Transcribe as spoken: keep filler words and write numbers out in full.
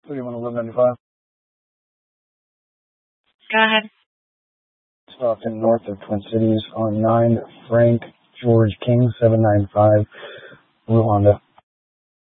thirty-one eleven ninety-five. Go ahead. Stockton, north of Twin Cities, on nine Frank George King, seven nine five, Blue Honda.